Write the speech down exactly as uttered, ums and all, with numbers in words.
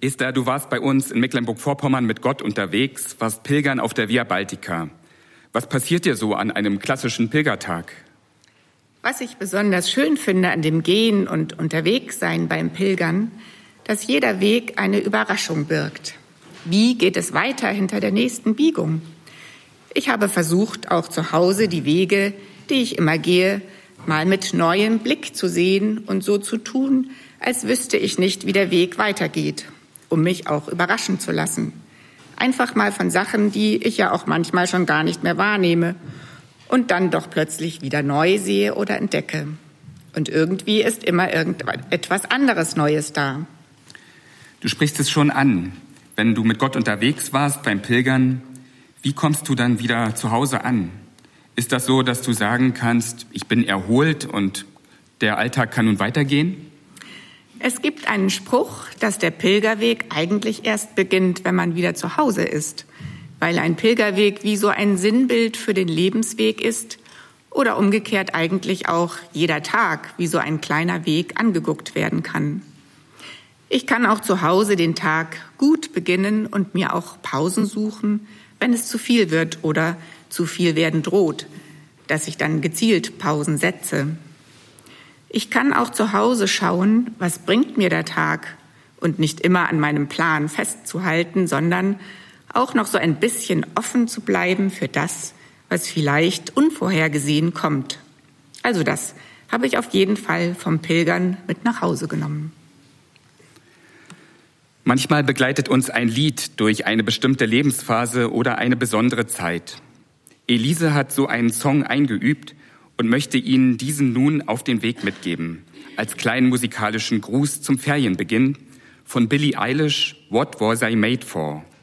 Esther, du warst bei uns in Mecklenburg-Vorpommern mit Gott unterwegs, warst pilgern auf der Via Baltica. Was passiert dir so an einem klassischen Pilgertag? Was ich besonders schön finde an dem Gehen und Unterwegssein beim Pilgern, dass jeder Weg eine Überraschung birgt. Wie geht es weiter hinter der nächsten Biegung? Ich habe versucht, auch zu Hause die Wege, die ich immer gehe, mal mit neuem Blick zu sehen und so zu tun, als wüsste ich nicht, wie der Weg weitergeht, um mich auch überraschen zu lassen. Einfach mal von Sachen, die ich ja auch manchmal schon gar nicht mehr wahrnehme und dann doch plötzlich wieder neu sehe oder entdecke. Und irgendwie ist immer irgendetwas anderes Neues da. Du sprichst es schon an. Wenn du mit Gott unterwegs warst beim Pilgern, wie kommst du dann wieder zu Hause an? Ist das so, dass du sagen kannst, ich bin erholt und der Alltag kann nun weitergehen? Es gibt einen Spruch, dass der Pilgerweg eigentlich erst beginnt, wenn man wieder zu Hause ist, weil ein Pilgerweg wie so ein Sinnbild für den Lebensweg ist oder umgekehrt eigentlich auch jeder Tag wie so ein kleiner Weg angeguckt werden kann. Ich kann auch zu Hause den Tag gut beginnen und mir auch Pausen suchen, wenn es zu viel wird oder zu viel werden droht, dass ich dann gezielt Pausen setze. Ich kann auch zu Hause schauen, was bringt mir der Tag und nicht immer an meinem Plan festzuhalten, sondern auch noch so ein bisschen offen zu bleiben für das, was vielleicht unvorhergesehen kommt. Also das habe ich auf jeden Fall vom Pilgern mit nach Hause genommen. Manchmal begleitet uns ein Lied durch eine bestimmte Lebensphase oder eine besondere Zeit. Elise hat so einen Song eingeübt und möchte Ihnen diesen nun auf den Weg mitgeben, als kleinen musikalischen Gruß zum Ferienbeginn von Billie Eilish, What Was I Made For?